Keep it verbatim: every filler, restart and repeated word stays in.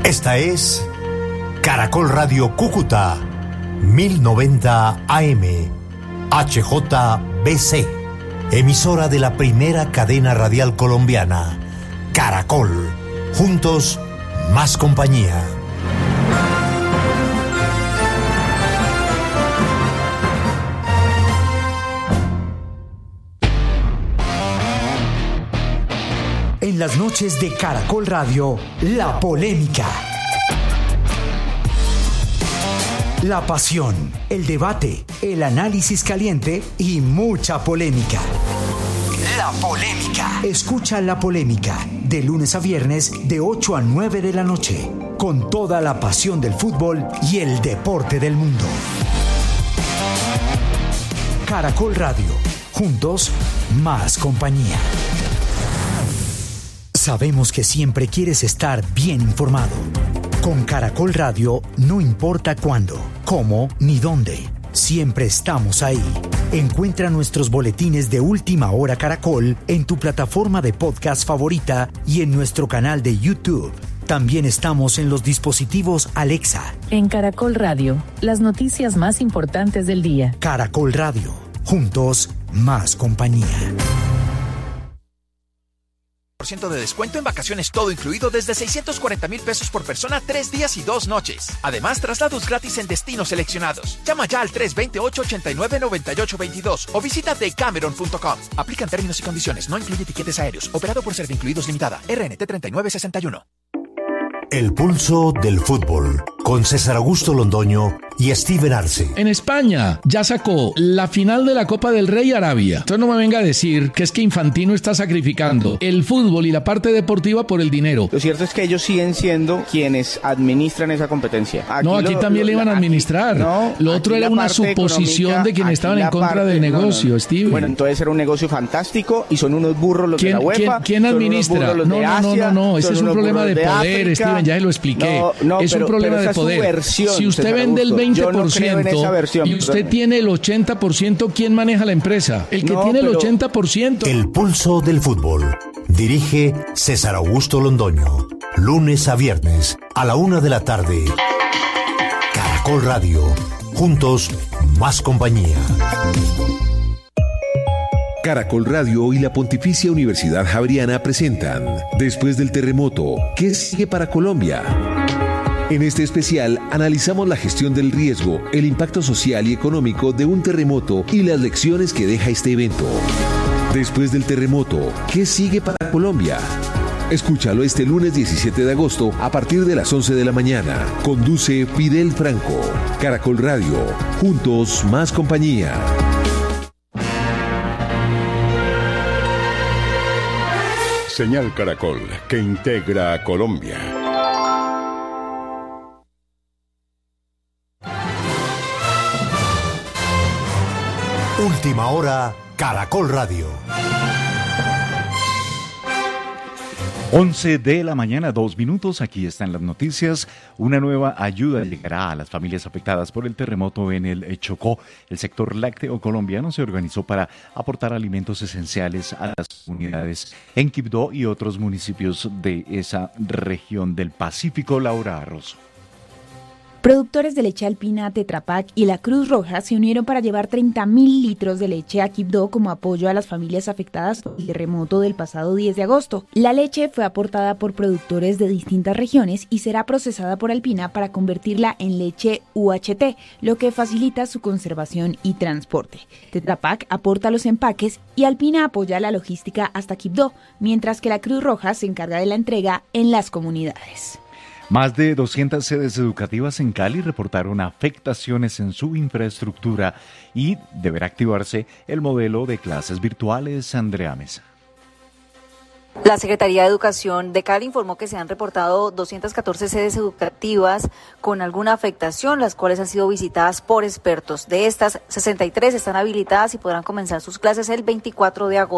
Esta es Caracol Radio Cúcuta, mil noventa A M, H J B C, emisora de la primera cadena radial colombiana. Caracol, juntos, más compañía. En las noches de Caracol Radio, la polémica. La pasión, el debate, el análisis caliente y mucha polémica. La polémica. Escucha La Polémica de lunes a viernes de ocho a nueve de la noche, con toda la pasión del fútbol y el deporte del mundo. Caracol Radio, juntos, más compañía. Sabemos que siempre quieres estar bien informado. Con Caracol Radio no importa cuándo, cómo ni dónde. Siempre estamos ahí. Encuentra nuestros boletines de Última Hora Caracol en tu plataforma de podcast favorita y en nuestro canal de YouTube. También estamos en los dispositivos Alexa. En Caracol Radio, las noticias más importantes del día. Caracol Radio, juntos, más compañía. por ciento de descuento en vacaciones todo incluido desde seiscientos cuarenta mil pesos por persona, tres días y dos noches. Además, traslados gratis en destinos seleccionados. Llama ya al tres dos ocho, ocho nueve, nueve ocho dos dos o visita decameron punto com. Aplican términos y condiciones. No incluye tiquetes aéreos. Operado por Servincluidos Limitada. R N T treinta y nueve sesenta y uno. El pulso del fútbol, con César Augusto Londoño y Steven Arce. En España ya sacó la final de la Copa del Rey Arabia. Entonces no me venga a decir que es que Infantino está sacrificando el fútbol y la parte deportiva por el dinero. Lo cierto es que ellos siguen siendo quienes administran esa competencia. Aquí no, aquí lo, también lo, le iban a administrar. Aquí, no, lo otro era una suposición de quienes estaban en contra parte, del negocio, no, no. Steven. Bueno, entonces era un negocio fantástico y son unos burros los de la UEFA. ¿Quién, quién administra? No, no, no, no, no, ese es un problema de poder, África. Steven, ya se lo expliqué. No, no, es pero, un problema de poder. Versión, si usted vende el veinte por ciento no versión, y usted perdón. tiene el ochenta por ciento, ¿quién maneja la empresa? El que no, tiene el pero... ochenta por ciento. El pulso del fútbol. Dirige César Augusto Londoño. Lunes a viernes a la una de la tarde. Caracol Radio. Juntos, más compañía. Caracol Radio y la Pontificia Universidad Javeriana presentan Después del terremoto, ¿qué sigue para Colombia? En este especial analizamos la gestión del riesgo, el impacto social y económico de un terremoto y las lecciones que deja este evento. Después del terremoto, ¿qué sigue para Colombia? Escúchalo este lunes diecisiete de agosto a partir de las once de la mañana. Conduce Fidel Franco. Caracol Radio. Juntos, más compañía. Señal Caracol, que integra a Colombia. Última hora, Caracol Radio. once de la mañana, dos minutos. Aquí están las noticias. Una nueva ayuda llegará a las familias afectadas por el terremoto en el Chocó. El sector lácteo colombiano se organizó para aportar alimentos esenciales a las comunidades en Quibdó y otros municipios de esa región del Pacífico. Laura Arrozo. Productores de leche alpina Tetra Pak y la Cruz Roja se unieron para llevar treinta mil litros de leche a Quibdó como apoyo a las familias afectadas por el terremoto del pasado diez de agosto. La leche fue aportada por productores de distintas regiones y será procesada por Alpina para convertirla en leche U H T, lo que facilita su conservación y transporte. Tetra Pak aporta los empaques y Alpina apoya la logística hasta Quibdó, mientras que la Cruz Roja se encarga de la entrega en las comunidades. Más de doscientas sedes educativas en Cali reportaron afectaciones en su infraestructura y deberá activarse el modelo de clases virtuales. Andrea Mesa. La Secretaría de Educación de Cali informó que se han reportado doscientas catorce sedes educativas con alguna afectación, las cuales han sido visitadas por expertos. De estas, sesenta y tres están habilitadas y podrán comenzar sus clases el veinticuatro de agosto.